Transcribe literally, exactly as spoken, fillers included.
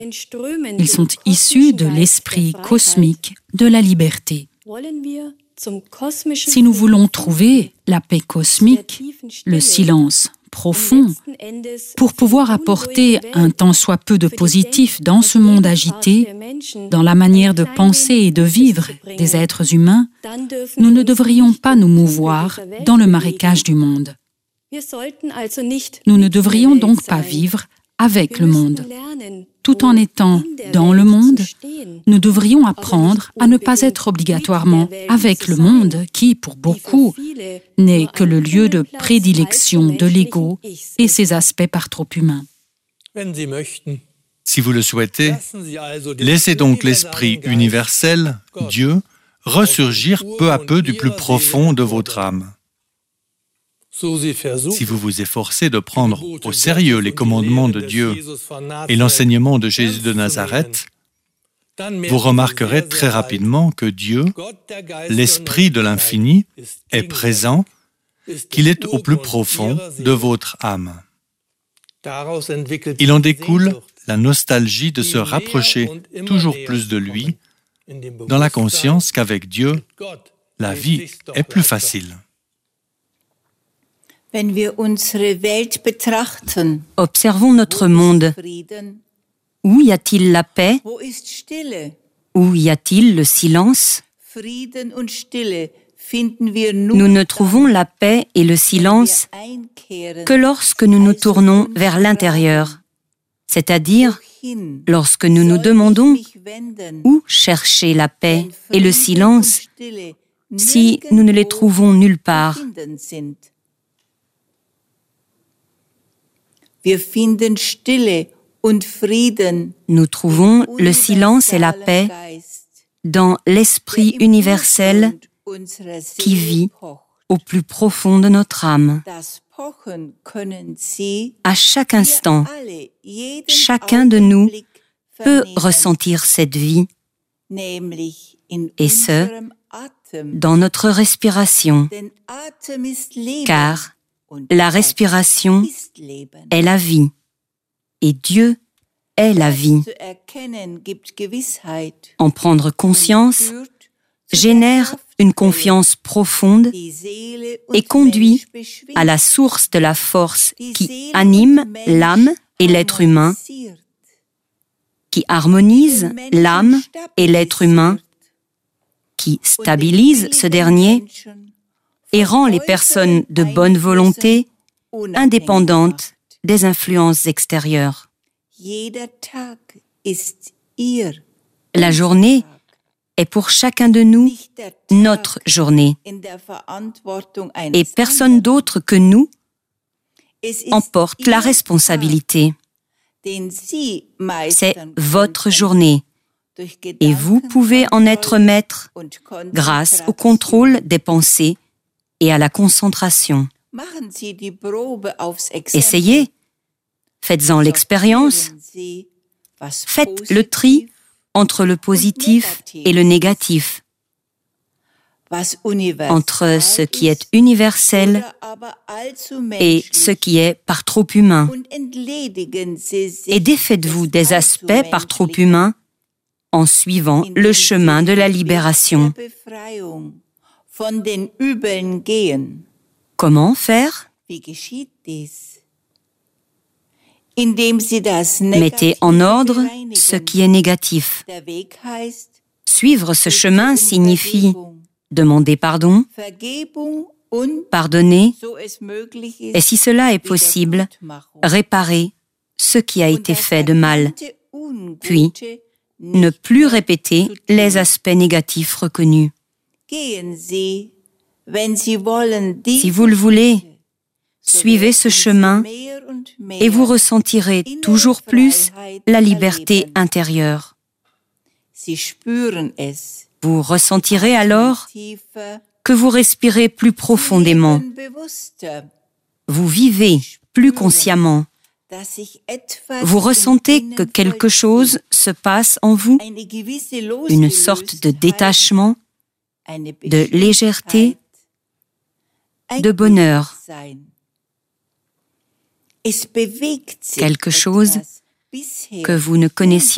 Ils sont issus de l'esprit cosmique de la liberté. Si nous voulons trouver la paix cosmique, le silence profond, pour pouvoir apporter un tant soit peu de positif dans ce monde agité, dans la manière de penser et de vivre des êtres humains, nous ne devrions pas nous mouvoir dans le marécage du monde. Nous ne devrions donc pas vivre avec le monde. Tout en étant dans le monde, nous devrions apprendre à ne pas être obligatoirement avec le monde qui, pour beaucoup, n'est que le lieu de prédilection de l'ego et ses aspects par trop humains. Si vous le souhaitez, laissez donc l'esprit universel, Dieu, ressurgir peu à peu du plus profond de votre âme. Si vous vous efforcez de prendre au sérieux les commandements de Dieu et l'enseignement de Jésus de Nazareth, vous remarquerez très rapidement que Dieu, l'Esprit de l'infini, est présent, qu'il est au plus profond de votre âme. Il en découle la nostalgie de se rapprocher toujours plus de lui, dans la conscience qu'avec Dieu, la vie est plus facile. Observons notre monde. Où y a-t-il la paix? Où y a-t-il le silence? Nous ne trouvons la paix et le silence que lorsque nous nous tournons vers l'intérieur, c'est-à-dire lorsque nous nous demandons où chercher la paix et le silence si nous ne les trouvons nulle part. Nous trouvons le silence et la paix dans l'esprit universel qui vit au plus profond de notre âme. À chaque instant, chacun de nous peut ressentir cette vie, et ce, dans notre respiration, car la respiration est la vie, et Dieu est la vie. En prendre conscience génère une confiance profonde et conduit à la source de la force qui anime l'âme et l'être humain, qui harmonise l'âme et l'être humain, qui stabilise ce dernier et rend les personnes de bonne volonté indépendantes des influences extérieures. La journée est pour chacun de nous notre journée, et personne d'autre que nous en porte la responsabilité. C'est votre journée, et vous pouvez en être maître grâce au contrôle des pensées et à la concentration. Essayez, faites-en l'expérience, faites le tri entre le positif et le négatif, entre ce qui est universel et ce qui est par trop humain. Et défaites-vous des aspects par trop humains en suivant le chemin de la libération. Comment faire? Mettez en ordre ce qui est négatif. Suivre ce chemin signifie demander pardon, pardonner, et si cela est possible, réparer ce qui a été fait de mal, puis ne plus répéter les aspects négatifs reconnus. Si vous le voulez, suivez ce chemin et vous ressentirez toujours plus la liberté intérieure. Vous ressentirez alors que vous respirez plus profondément. Vous vivez plus consciemment. Vous ressentez que quelque chose se passe en vous, une sorte de détachement, de légèreté, de bonheur. Quelque chose que vous ne connaissiez